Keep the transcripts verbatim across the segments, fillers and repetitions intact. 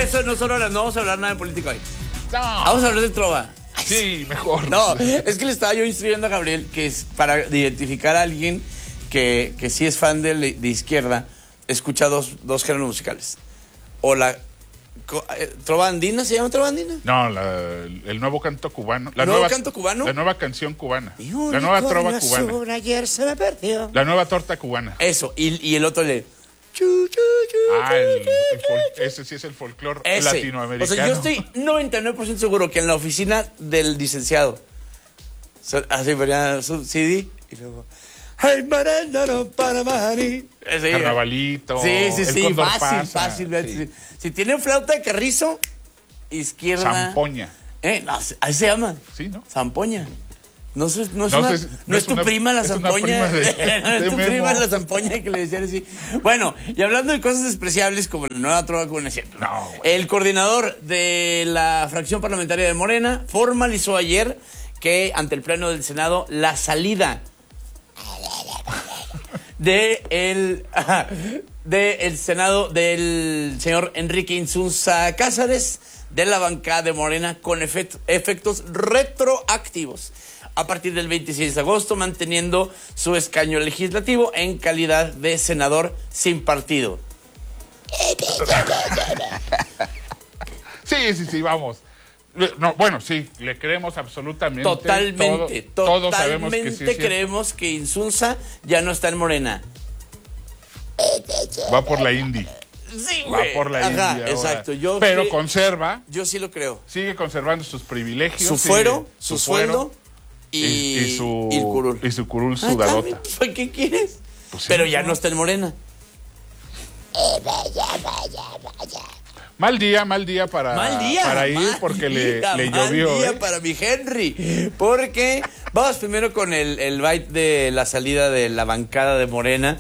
eso no son horas, no vamos a hablar nada de política hoy. No. Vamos a hablar de trova. Sí, mejor. No, es que le estaba yo instruyendo a Gabriel que es para identificar a alguien que, que sí es fan de, de izquierda, escucha dos, dos géneros musicales. O la... ¿Trova andina? ¿Se llama trova andina? No, la, el nuevo canto cubano. La ¿Nuevo nueva, canto cubano? La nueva canción cubana. La nueva trova cubana. Ayer se me perdió. La nueva torta cubana. Eso, y, y el otro le... Chu, chu, chu, ah, el, el fol- ese sí es el folclore latinoamericano. O sea, yo estoy noventa y nueve por ciento seguro que en la oficina del licenciado, así ponía su C D y luego... ¡Ay, marándaro para Mari! Carnavalito. Sí, sí, sí, fácil, pasa, fácil. sí. Si tienen flauta de carrizo, izquierda... Zampoña. Eh, no, así se llama. Sí, ¿no? Zampoña. No, es, no, es, no, una, es, no no es tu una, prima la es zampoña. De, no es de tu Memo. prima la zampoña que le decían así. Bueno, y hablando de cosas despreciables como la nueva trova cubana, es cierto. No, el coordinador de la fracción parlamentaria de Morena formalizó ayer que ante el Pleno del Senado la salida de el, de el Senado del señor Enrique Insunza Cáceres de la bancada de Morena con efect, efectos retroactivos a partir del veintiséis de agosto, manteniendo su escaño legislativo en calidad de senador sin partido. Sí, sí, sí, vamos. No, bueno, sí, le creemos absolutamente. Totalmente, todo, totalmente todos sabemos que sí es creemos que Insunza ya no está en Morena. Va por la Indy. Sí, Va por la Indy. Ajá, exacto. Yo Pero sí, conserva. Yo sí lo creo. Sigue conservando sus privilegios. Su fuero, sigue, su, su sueldo fuero, y, y, y su y el curul. Y su curul Ah, sudadota. ¿Para qué quieres? Pues sí, Pero ya no. no está en Morena. Mal día, mal día para, Mal día, para ir mal porque día, le, le mal llovió. día ¿eh? para mi Henry. Porque vamos primero con el, el byte de la salida de la bancada de Morena.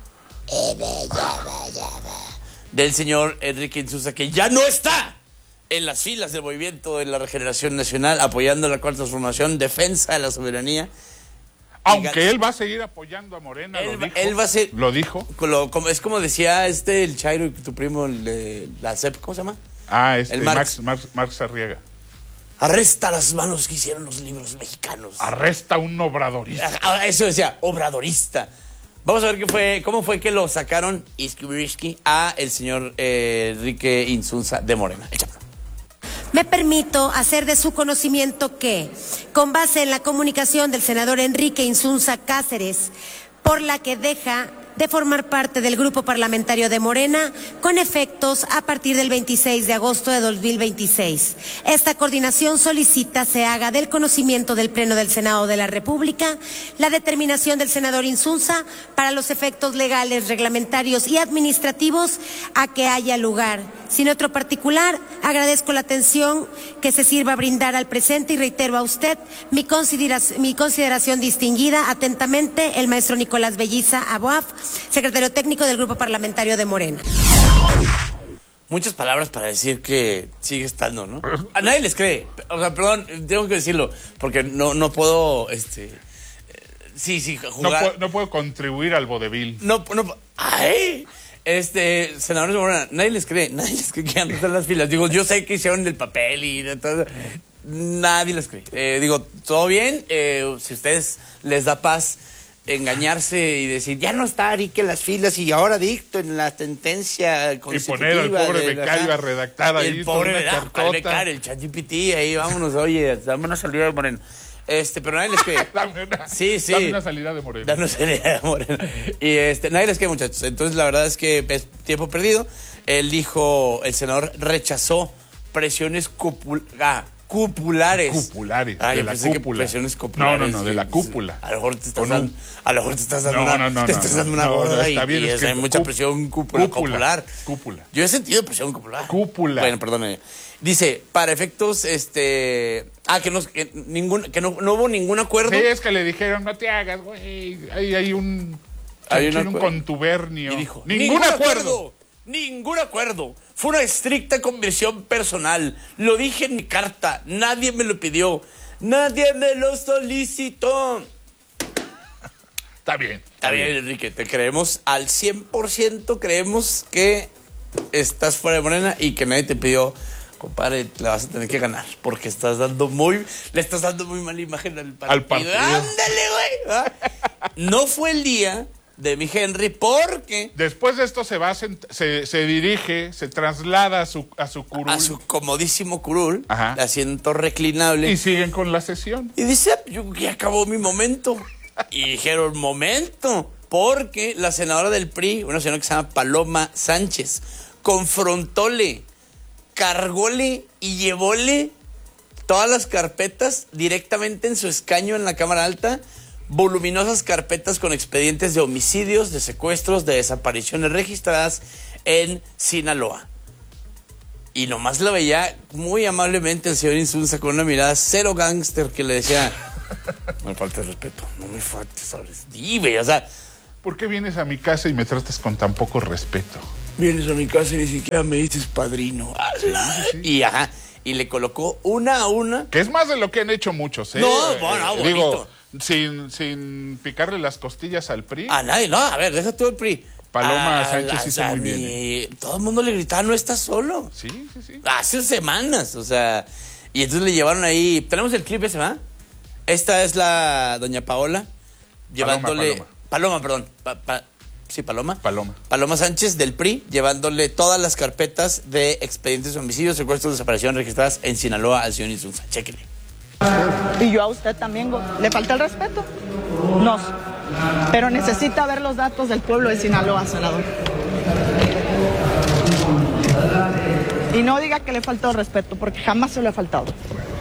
Del señor Enrique Insunza, que ya no está en las filas del Movimiento de la Regeneración Nacional, apoyando la Cuarta Transformación, defensa de la soberanía. Aunque él va a seguir apoyando a Morena, Él, lo dijo. él va a ser... Lo dijo. Lo, como, es como decía este, el Chairo y tu primo, el de la C E P, ¿cómo se llama? Ah, este, el Marx, Marx, Marx Arriaga. Arresta las manos que hicieron los libros mexicanos. Arresta a un obradorista. Ah, eso decía, obradorista. Vamos a ver qué fue, cómo fue que lo sacaron a el señor eh, Enrique Insunza de Morena. Échalo. Me permito hacer de su conocimiento que, con base en la comunicación del senador Enrique Insunza Cáceres, por la que deja de formar parte del grupo parlamentario de Morena, con efectos a partir del veintiséis de agosto de dos mil veintiséis. Esta coordinación solicita se haga del conocimiento del Pleno del Senado de la República la determinación del senador Insunza para los efectos legales, reglamentarios y administrativos a que haya lugar. Sin otro particular, agradezco la atención que se sirva a brindar al presente y reitero a usted mi consideración, mi consideración distinguida. Atentamente, el maestro Nicolás Belliza Aboaf, secretario técnico del Grupo Parlamentario de Morena. Muchas palabras para decir que sigue estando, ¿no? A nadie les cree. O sea, perdón, tengo que decirlo, porque no, no puedo, este... eh, Sí, sí, No, jugar... puedo, no puedo contribuir al vodevil. No, no, ¡ay! Este, senadores de Morena, nadie les cree, nadie les cree que ya no están en las filas. Digo, yo sé que hicieron el papel y de todo. Nadie les cree. Eh, digo, todo bien, eh, si a ustedes les da paz engañarse y decir, ya no está Arique en las filas y ahora dicto en la sentencia Y constitutiva. poner al pobre de- becario a redactar ahí. El pobre toda una ¿verdad? cartota. Al becario, el ChatGPT, ahí vámonos, oye, dame una salida de Morena. Este, pero nadie les cree. Dame una, Sí, sí. dame una salida de Morena. Danos idea de Morena. Y este, nadie les cree, muchachos. Entonces, la verdad es que es tiempo perdido. Él dijo, el senador rechazó presiones cupul ah, cupulares. Cupulares, Ah, de yo la pensé que cúpula. presiones cupulares. No, no, no, de la cúpula. A lo mejor te estás Con un- dando, a lo mejor te estás dando No, una, no, no, te no, estás no. dando una No, no, gorda está y, bien, y es es- que hay mucha cup- presión cúpula, cúpula, popular. cúpula. Yo he sentido presión popular. Cúpula. Bueno, perdóname. Dice, para efectos, este... Ah, que no, que ningún, que no, no hubo ningún acuerdo. Sí, es que le dijeron, no te hagas, güey. Hay, hay un... Hay un un acuerdo. contubernio. Y dijo, ningún, acuerdo. Ningún acuerdo. Fue una estricta convicción personal. Lo dije en mi carta. Nadie me lo pidió. Nadie me lo solicitó. Está bien. Está bien, Enrique. Te creemos al cien por ciento. Creemos que estás fuera de Morena y que nadie te pidió, compadre, la vas a tener que ganar porque estás dando muy, le estás dando muy mala imagen al partido. Al partido. Ándale, güey. No fue el día de mi Henry porque después de esto se va, se, se dirige, se traslada a su, a su curul. A su comodísimo curul, Ajá. asiento reclinable. Y siguen con la sesión. Y dice, yo ya acabó mi momento. Y dijeron, momento, porque la senadora del P R I, una señora que se llama Paloma Sánchez, confrontóle, cargóle y llevóle todas las carpetas directamente en su escaño en la Cámara Alta, voluminosas carpetas con expedientes de homicidios, de secuestros, de desapariciones registradas en Sinaloa. Y nomás lo veía muy amablemente el señor Insunza con una mirada cero gángster que le decía, no me faltes respeto, no me faltes, ¿sabes? Dime, o sea, ¿por qué vienes a mi casa y me tratas con tan poco respeto? Vienes a mi casa y ni siquiera me dices padrino. Sí, sí, sí. Y ajá, y le colocó una a una. Que es más de lo que han hecho muchos, ¿eh? No, bueno, eh, bonito. Digo, sin, sin picarle las costillas al P R I. A nadie, no, a ver, deja tú el P R I. Paloma a, Sánchez a, hizo a, muy mi, bien. ¿eh? Todo el mundo le gritaba, no estás solo. Sí, sí, sí. Hace semanas, o sea. Y entonces le llevaron ahí. Tenemos el clip ese, ¿va? Esta es la doña Paola. Llevándole. Paloma, Paloma, perdón. Pa, pa, sí, Paloma. Paloma. Paloma Sánchez del P R I, llevándole todas las carpetas de expedientes de homicidios, secuestros, desaparición registradas en Sinaloa al señor Insunza. Chéquele. Y yo a usted también, le falta el respeto. Nos. Pero necesita ver los datos del pueblo de Sinaloa, senador. Y no diga que le faltó el respeto, porque jamás se lo ha faltado.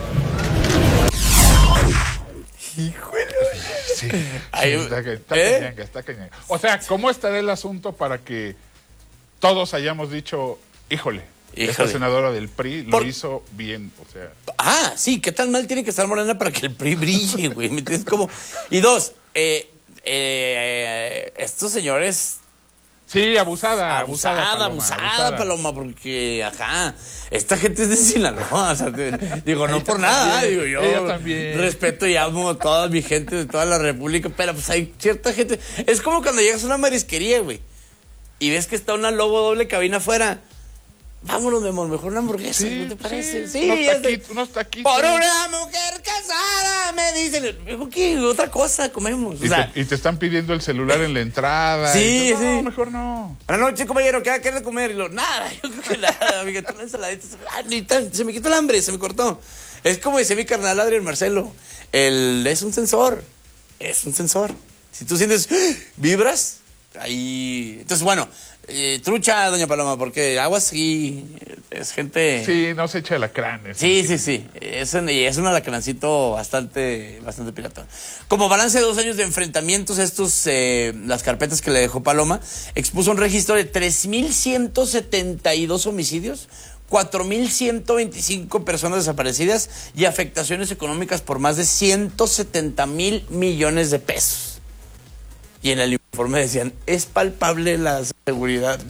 Híjole. Sí, Ay, sí, está, está ¿eh? cañanga, está cañanga. O sea, ¿cómo estará el asunto para que todos hayamos dicho, híjole, Híjole. esta senadora del P R I lo Por... hizo bien? O sea. Ah, sí, ¿qué tan mal tiene que estar Morena para que el P R I brille, güey? ¿Me entiendes? Como... Y dos, eh, eh, estos señores... Sí, abusada, Abusada, abusada, Paloma, abusada, abusada. Paloma, porque, ajá, esta gente es de Sinaloa, o sea, te, digo, no por nada, también, digo yo, ella también. respeto y amo a toda mi gente de toda la república, pero pues hay cierta gente, es como cuando llegas a una marisquería, güey, y ves que está una Lobo doble cabina afuera, vámonos, mi amor, mejor una hamburguesa, Sí, ¿no te parece? sí, Sí, unos es de- taquitos, unos taquitos. por una mujer casada, me dicen, ¿qué? Otra cosa comemos, o Y, sea... te, y te están pidiendo el celular en la entrada. Sí, y tú, no, sí. mejor no. Buenas noches, compañero, ¿qué va a querer comer? Y lo, nada, yo creo que nada, amiga, una ensaladita. Ah, ni tan, se me quitó el hambre, se me cortó. Es como dice mi carnal Adrián Marcelo, el, es un sensor, es un sensor. Si tú sientes, ¡ah! Vibras, ahí... Entonces, bueno, eh, trucha, doña Paloma, porque aguas sí, es gente... Sí, no se echa alacranes. Sí, sí, sí. Es un, y es un alacrancito bastante, bastante piratón. Como balance de dos años de enfrentamientos, estos, eh, las carpetas que le dejó Paloma, expuso un registro de tres mil ciento setenta y dos homicidios, cuatro mil ciento veinticinco personas desaparecidas y afectaciones económicas por más de ciento setenta mil millones de pesos. Y en el informe decían, es palpable la seguridad.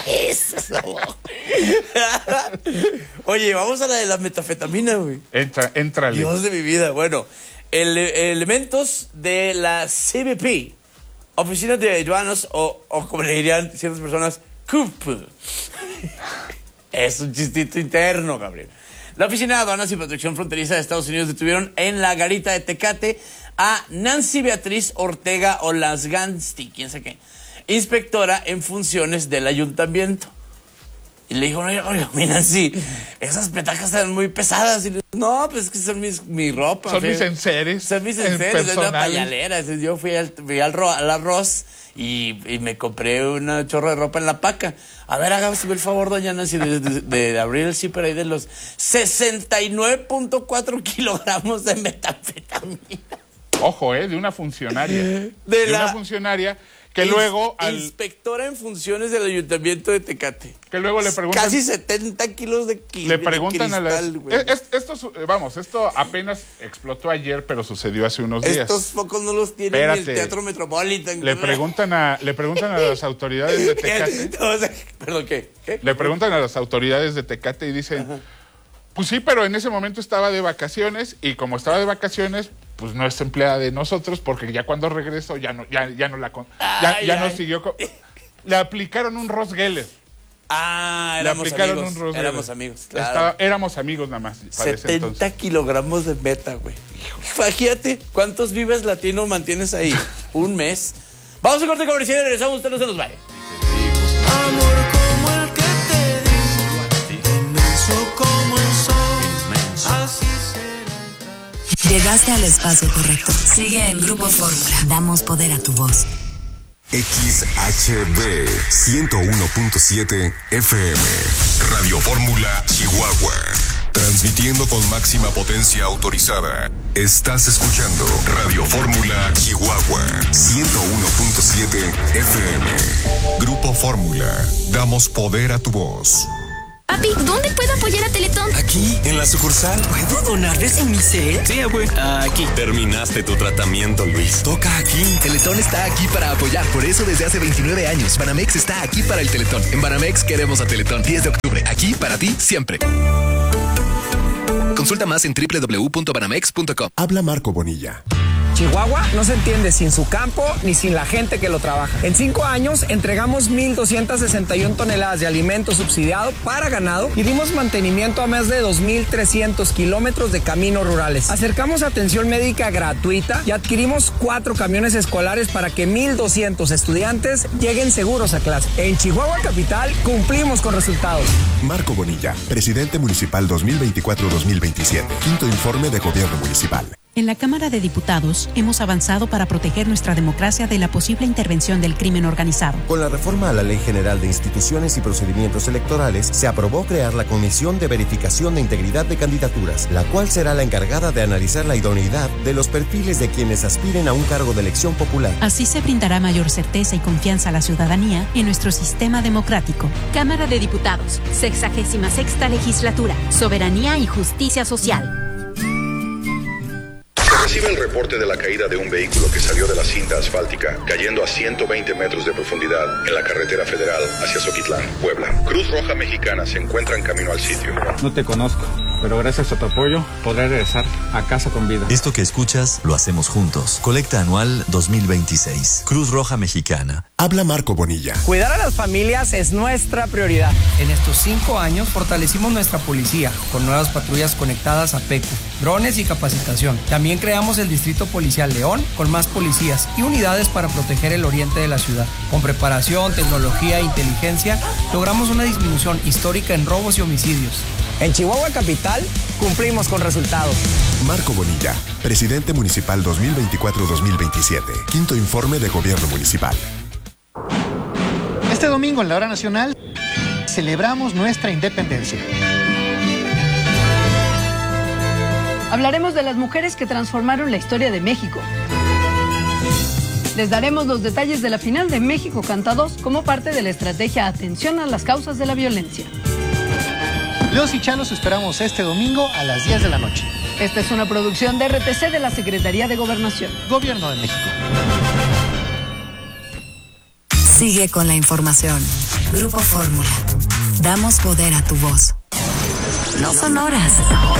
Oye, vamos a la de la metafetamina, güey. Entra, entrale. Dios de mi vida. Bueno, ele- elementos de la C B P, Oficina de Aduanas, o, o como le dirían ciertas personas, C U P. Es un chistito interno, Gabriel. La Oficina de Aduanas y Protección Fronteriza de Estados Unidos detuvieron en la garita de Tecate a Nancy Beatriz Ortega Olasgansti, quién sabe qué, inspectora en funciones del ayuntamiento. Y le dijo, oye, oye, mi Nancy, esas petacas están muy pesadas. Y le dijo, no, pues es que son mis, mi ropa. Son fe- mis enseres. Son mis en enseres, es una personales. pañalera. Entonces, yo fui al, fui al, ro- al arroz y, y me compré una chorro de ropa en la paca. A ver, hágame el favor, doña Nancy, de, de, de abrir el zipper ahí de los sesenta y nueve punto cuatro kilogramos de metanfetamina. Ojo, ¿eh? De una funcionaria. De De, la- una funcionaria que Ins- luego al, Inspectora en funciones del ayuntamiento de Tecate. que luego le preguntan Casi setenta kilos de ki- le de preguntan a las cristal, güey. es- es- esto su- vamos, esto apenas explotó ayer, pero sucedió hace unos días. Estos focos no los tiene ni el Espérate. Teatro Metropolitan. Le preguntan a le preguntan a las autoridades de Tecate. O sea, perdón, ¿qué? ¿Qué? Le preguntan a las autoridades de Tecate y dicen, pues sí, pero en ese momento estaba de vacaciones y como estaba de vacaciones, pues no es empleada de nosotros porque ya cuando regresó ya no ya, ya no la con- ya, Ay, ya no ay. siguió con- le aplicaron un Ross Geller. Ah, Le éramos aplicaron amigos. un Ross Éramos Geller. amigos, claro. Estaba- éramos amigos nada más. para ese setenta entonces. kilogramos de meta, güey. Imagínate, ¿cuántos Vives Latino mantienes ahí? Un mes. Vamos a corte comercial y regresamos, usted no se nos vaya. Amor como el que te di, inmenso como el sol, así será. Llegaste al espacio correcto. Sigue en Grupo Fórmula. Damos poder a tu voz. X H B ciento uno punto siete F M, Radio Fórmula Chihuahua, transmitiendo con máxima potencia autorizada. Estás escuchando Radio Fórmula Chihuahua, ciento uno punto siete F M. Grupo Fórmula, damos poder a tu voz. Papi, ¿dónde puedo apoyar a Teletón? Aquí, en la sucursal. ¿Puedo donarles en mi set? Sí, abue. Aquí. Terminaste tu tratamiento, Luis. Toca aquí. Teletón está aquí para apoyar. Por eso desde hace veintinueve años, Banamex está aquí para el Teletón. En Banamex queremos a Teletón. diez de octubre. Aquí para ti siempre. Consulta más en doble u doble u doble u punto banamex punto com. Habla Marco Bonilla. Chihuahua no se entiende sin su campo ni sin la gente que lo trabaja. En cinco años entregamos mil doscientas sesenta y una toneladas de alimento subsidiado para ganado y dimos mantenimiento a más de dos mil trescientos kilómetros de caminos rurales. Acercamos atención médica gratuita y adquirimos cuatro camiones escolares para que mil doscientos estudiantes lleguen seguros a clase. En Chihuahua Capital cumplimos con resultados. Marco Bonilla, presidente municipal dos mil veinticuatro dos mil veintisiete. Quinto informe de gobierno municipal. En la Cámara de Diputados hemos avanzado para proteger nuestra democracia de la posible intervención del crimen organizado. Con la reforma a la Ley General de Instituciones y Procedimientos Electorales, se aprobó crear la Comisión de Verificación de Integridad de Candidaturas, la cual será la encargada de analizar la idoneidad de los perfiles de quienes aspiren a un cargo de elección popular. Así se brindará mayor certeza y confianza a la ciudadanía en nuestro sistema democrático. Cámara de Diputados, sexagésima sexta legislatura, Soberanía y Justicia Social. Recibe el reporte de la caída de un vehículo que salió de la cinta asfáltica, cayendo a ciento veinte metros de profundidad en la carretera federal hacia Zoquitlán, Puebla. Cruz Roja Mexicana se encuentra en camino al sitio. No te conozco, pero gracias a tu apoyo podré regresar a casa con vida. Esto que escuchas lo hacemos juntos. Colecta anual dos mil veintiséis. Cruz Roja Mexicana. Habla Marco Bonilla. Cuidar a las familias es nuestra prioridad. En estos cinco años fortalecimos nuestra policía con nuevas patrullas conectadas a PECU, drones y capacitación. También creamos el Distrito Policial León con más policías y unidades para proteger el oriente de la ciudad. Con preparación, tecnología e inteligencia, logramos una disminución histórica en robos y homicidios. En Chihuahua Capital cumplimos con resultados. Marco Bonilla, presidente municipal dos mil veinticuatro dos mil veintisiete. Quinto informe de gobierno municipal. Este domingo en la hora nacional celebramos nuestra independencia. Hablaremos de las mujeres que transformaron la historia de México. Les daremos los detalles de la final de México Canta dos como parte de la estrategia Atención a las causas de la violencia. Los y Chalos esperamos este domingo a las diez de la noche. Esta es una producción de R T C de la Secretaría de Gobernación. Gobierno de México. Sigue con la información. Grupo Fórmula. Damos poder a tu voz. No son horas,